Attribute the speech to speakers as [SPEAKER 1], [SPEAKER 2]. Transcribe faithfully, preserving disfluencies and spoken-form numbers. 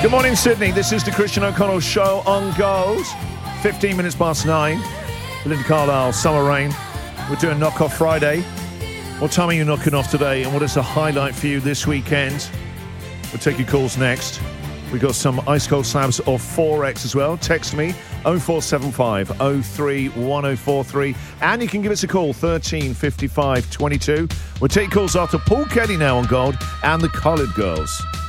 [SPEAKER 1] Good morning, Sydney. This is the Christian O'Connell Show on Gold. fifteen minutes past nine. Belinda Carlisle, Summer Rain. We're doing Knock Off Friday. What time are you knocking off today, and what is the highlight for you this weekend? We'll take your calls next. We've got some ice cold slabs of four X as well. Text me oh four seven five oh three one oh four three, and you can give us a call thirteen fifty-five twenty-two. We'll take calls after Paul Kelly now on Gold and the Coloured Girls.